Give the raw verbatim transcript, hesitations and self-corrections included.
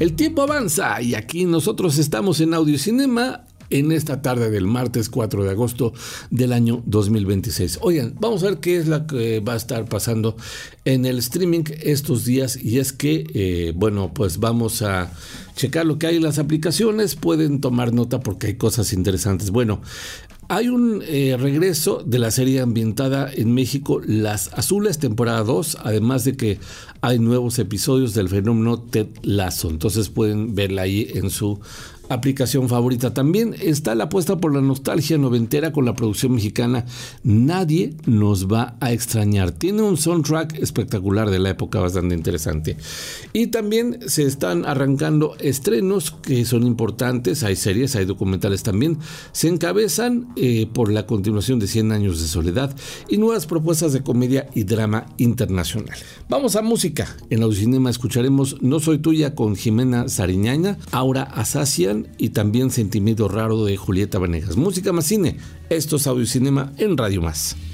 El tiempo avanza y aquí nosotros estamos en Audiocinema en esta tarde del martes cuatro de agosto del año dos mil veintiséis. Oigan, vamos a ver qué es lo que va a estar pasando en el streaming estos días, y es que, eh, bueno, pues vamos a checar lo que hay en las aplicaciones. Pueden tomar nota porque hay cosas interesantes. Bueno, hay un eh, regreso de la serie ambientada en México, Las Azules, temporada dos, además de que hay nuevos episodios del fenómeno Ted Lasso, entonces pueden verla ahí en su aplicación favorita. También está la apuesta por la nostalgia noventera con la producción mexicana Nadie nos va a extrañar. Tiene un soundtrack espectacular de la época, bastante interesante. Y también se están arrancando estrenos que son importantes. Hay series, hay documentales también. Se encabezan eh, por la continuación de cien años de soledad y nuevas propuestas de comedia y drama internacional. Vamos a música. En Audiocinema escucharemos No Soy Tuya con Jimena Sariñana, Aura Asasia y también Sentimiento Raro de Julieta Venegas. Música más cine. Esto es Audiocinema en Radio Más.